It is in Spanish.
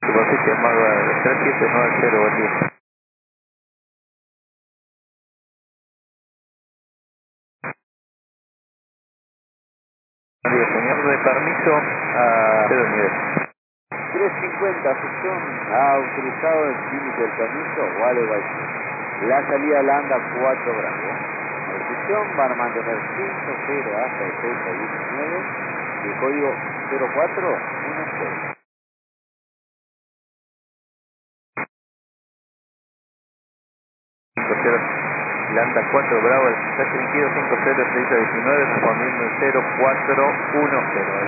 Superficie Mago 3790, buen día. Buen día, señor, de permiso a 0 nivel. 350, sección, ha autorizado el límite del permiso, vale, la salida la anda 4 Bravo. La recepción van a mantener 50 hasta el 619 y el código 0410. Landa 4 Bravo, está emitido 50 619, respondiendo 0410.